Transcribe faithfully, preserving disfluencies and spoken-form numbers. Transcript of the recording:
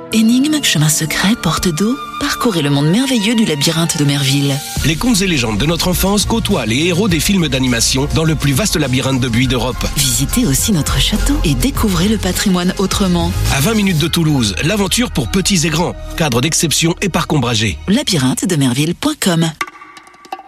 Énigmes, chemins secrets, portes d'eau, parcourez le monde merveilleux du labyrinthe de Merville. Les contes et légendes de notre enfance côtoient les héros des films d'animation dans le plus vaste labyrinthe de buis d'Europe. Visitez aussi notre château et découvrez le patrimoine autrement. À vingt minutes de Toulouse, l'aventure pour petits et grands. Cadre d'exception et parc ombragé. labyrinthe de merville point com